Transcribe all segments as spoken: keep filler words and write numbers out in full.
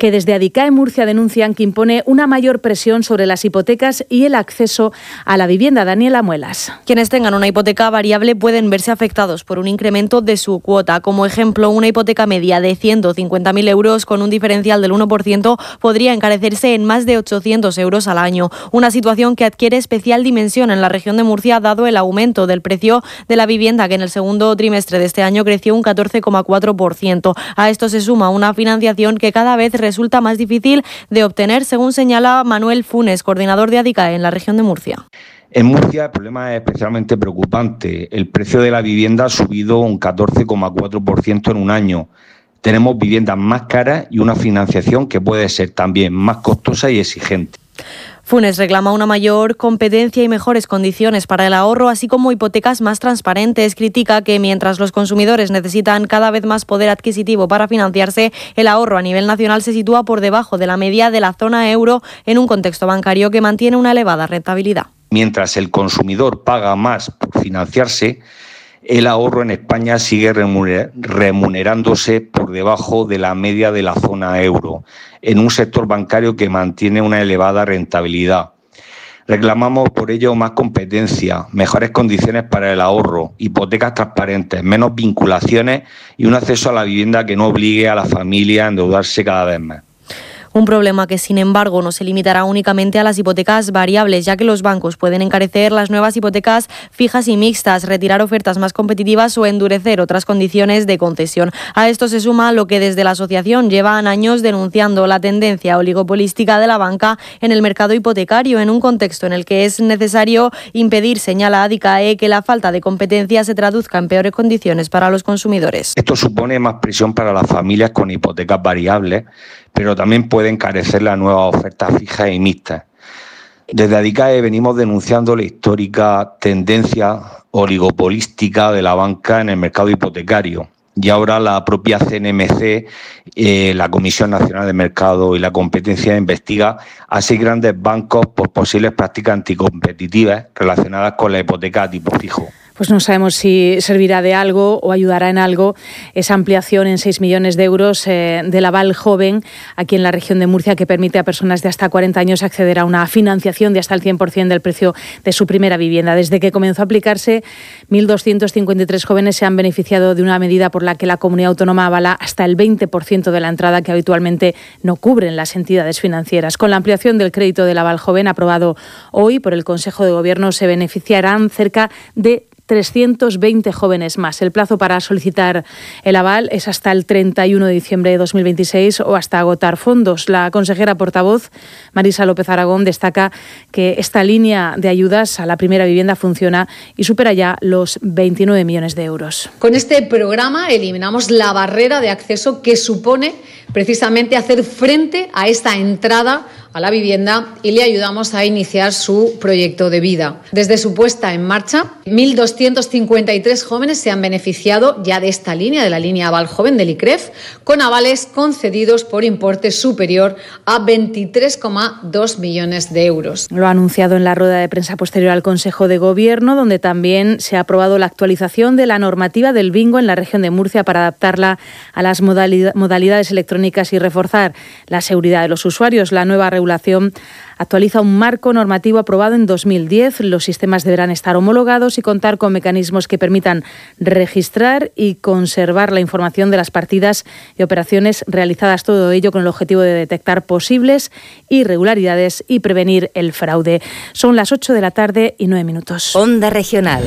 que desde Adicae Murcia denuncian que impone una mayor presión sobre las hipotecas y el acceso a la vivienda. Daniela Muelas. Quienes tengan una hipoteca variable pueden verse afectados por un incremento de su cuota. Como ejemplo, una hipoteca media de ciento cincuenta mil euros con un diferencial del uno por ciento podría encarecerse en más de ochocientos euros al año. Una situación que adquiere especial dimensión en la región de Murcia dado el aumento del precio de la vivienda, que en el segundo trimestre de este año creció un catorce coma cuatro por ciento. A esto se suma una financiación que cada vez resulta más difícil de obtener, según señala Manuel Funes, coordinador de Adicae en la región de Murcia. En Murcia el problema es especialmente preocupante. El precio de la vivienda ha subido un catorce coma cuatro por ciento en un año. Tenemos viviendas más caras y una financiación que puede ser también más costosa y exigente. Funes reclama una mayor competencia y mejores condiciones para el ahorro, así como hipotecas más transparentes. Critica que mientras los consumidores necesitan cada vez más poder adquisitivo para financiarse, el ahorro a nivel nacional se sitúa por debajo de la media de la zona euro en un contexto bancario que mantiene una elevada rentabilidad. Mientras el consumidor paga más por financiarse, el ahorro en España sigue remunerándose por debajo de la media de la zona euro, en un sector bancario que mantiene una elevada rentabilidad. Reclamamos por ello más competencia, mejores condiciones para el ahorro, hipotecas transparentes, menos vinculaciones y un acceso a la vivienda que no obligue a la familia a endeudarse cada vez más. Un problema que, sin embargo, no se limitará únicamente a las hipotecas variables, ya que los bancos pueden encarecer las nuevas hipotecas fijas y mixtas, retirar ofertas más competitivas o endurecer otras condiciones de concesión. A esto se suma lo que desde la asociación llevan años denunciando, la tendencia oligopolística de la banca en el mercado hipotecario, en un contexto en el que es necesario impedir, señala Adicae, que la falta de competencia se traduzca en peores condiciones para los consumidores. Esto supone más presión para las familias con hipotecas variables, pero también puede encarecer la nueva oferta fija y mixta. Desde Adicae venimos denunciando la histórica tendencia oligopolística de la banca en el mercado hipotecario. Y ahora la propia C N M C, eh, la Comisión Nacional de Mercado y la Competencia, investiga a seis grandes bancos por posibles prácticas anticompetitivas relacionadas con la hipoteca a tipo fijo. Pues no sabemos si servirá de algo o ayudará en algo esa ampliación en seis millones de euros eh, del aval joven aquí en la región de Murcia, que permite a personas de hasta cuarenta años acceder a una financiación de hasta el cien por ciento del precio de su primera vivienda. Desde que comenzó a aplicarse, mil doscientos cincuenta y tres jóvenes se han beneficiado de una medida por la que la comunidad autónoma avala hasta el veinte por ciento de la entrada que habitualmente no cubren las entidades financieras. Con la ampliación del crédito del aval joven aprobado hoy por el Consejo de Gobierno, se beneficiarán cerca de trescientos veinte jóvenes más. El plazo para solicitar el aval es hasta el treinta y uno de diciembre de dos mil veintiséis o hasta agotar fondos. La consejera portavoz, Marisa López Aragón, destaca que esta línea de ayudas a la primera vivienda funciona y supera ya los veintinueve millones de euros. Con este programa eliminamos la barrera de acceso que supone precisamente hacer frente a esta entrada a la vivienda y le ayudamos a iniciar su proyecto de vida. Desde su puesta en marcha, mil doscientos cincuenta y tres jóvenes se han beneficiado ya de esta línea, de la línea Aval Joven del I C R E F, con avales concedidos por importe superior a veintitrés coma dos millones de euros. Lo ha anunciado en la rueda de prensa posterior al Consejo de Gobierno, donde también se ha aprobado la actualización de la normativa del bingo en la región de Murcia para adaptarla a las modalidades electrónicas y reforzar la seguridad de los usuarios. La nueva regulación actualiza un marco normativo aprobado en dos mil diez. Los sistemas deberán estar homologados y contar con mecanismos que permitan registrar y conservar la información de las partidas y operaciones realizadas, todo ello con el objetivo de detectar posibles irregularidades y prevenir el fraude. Son las ocho de la tarde y nueve minutos. Onda Regional.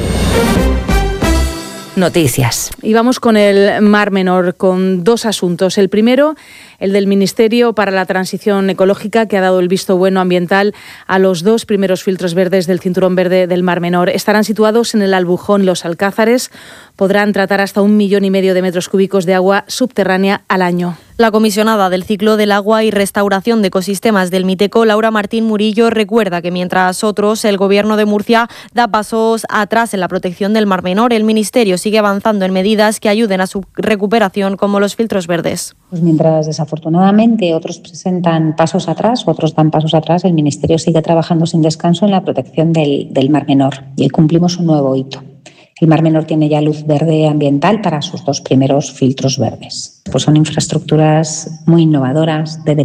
Noticias. Y vamos con el Mar Menor, con dos asuntos. El primero, el del Ministerio para la Transición Ecológica, que ha dado el visto bueno ambiental a los dos primeros filtros verdes del Cinturón Verde del Mar Menor. Estarán situados en el Albujón y los Alcázares. Podrán tratar hasta un millón y medio de metros cúbicos de agua subterránea al año. La comisionada del ciclo del agua y restauración de ecosistemas del Miteco, Laura Martín Murillo, recuerda que mientras otros, el Gobierno de Murcia da pasos atrás en la protección del Mar Menor, el Ministerio sigue avanzando en medidas que ayuden a su recuperación, como los filtros verdes. Pues mientras desafortunadamente otros presentan pasos atrás, otros dan pasos atrás, el Ministerio sigue trabajando sin descanso en la protección del, del Mar Menor y cumplimos un nuevo hito. El Mar Menor tiene ya luz verde ambiental para sus dos primeros filtros verdes. Pues son infraestructuras muy innovadoras de